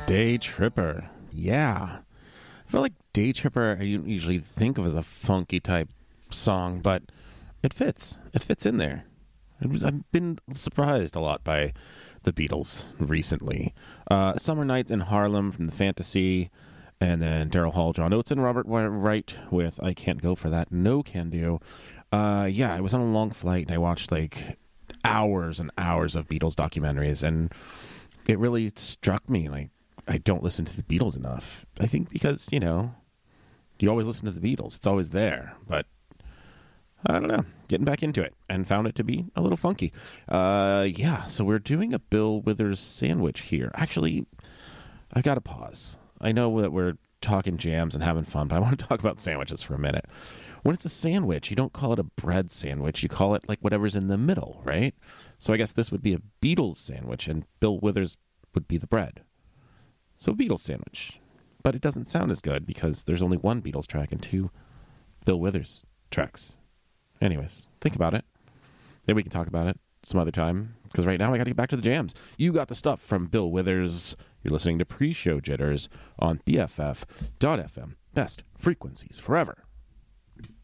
Day Tripper. Yeah. I feel like Day Tripper I usually think of as a funky type song, but it fits. It fits in there. I've been surprised a lot by the Beatles recently. Summer Nights in Harlem from the Fantasy, and then Daryl Hall, John Oates, and Robert Wright with I Can't Go For That, No Can Do. Yeah, I was on a long flight, and I watched like hours and hours of Beatles documentaries, and it really struck me like I don't listen to the Beatles enough. I think because, you always listen to the Beatles. It's always there. But I don't know. Getting back into it and found it to be a little funky. Yeah, so we're doing a Bill Withers sandwich here. Actually, I got to pause. I know that we're talking jams and having fun, but I want to talk about sandwiches for a minute. When it's a sandwich, you don't call it a bread sandwich. You call it like whatever's in the middle, right? So I guess this would be a Beatles sandwich, and Bill Withers would be the bread. So Beatles sandwich. But it doesn't sound as good because there's only one Beatles track and two Bill Withers tracks. Anyways, think about it. Maybe we can talk about it some other time, because right now I got to get back to the jams. You got the stuff from Bill Withers. You're listening to Pre-Show Jitters on BFF.FM. Best frequencies forever.